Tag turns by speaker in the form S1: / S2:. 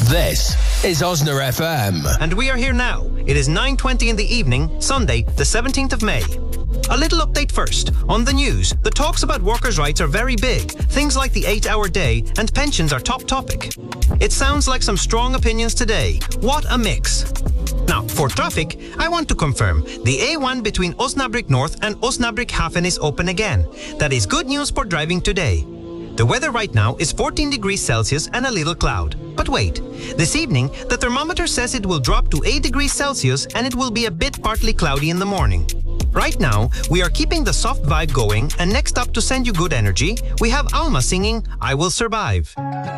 S1: This is Osna FM.
S2: And we are here now. It is 9:20 in the evening, Sunday, the 17th of May. A little update first. On the news, the talks about workers' rights are very big. Things like the 8-hour day and pensions are top topic. It sounds like some strong opinions today. What a mix. Now, for traffic, I want to confirm the A1 between Osnabrück North and Osnabrück Hafen is open again. That is good news for driving today. The weather right now is 14 degrees Celsius and a little cloud. But wait, this evening the thermometer says it will drop to 8 degrees Celsius and it will be a bit partly cloudy in the morning. Right now, we are keeping the soft vibe going, and next up to send you good energy, we have Alma singing I Will Survive.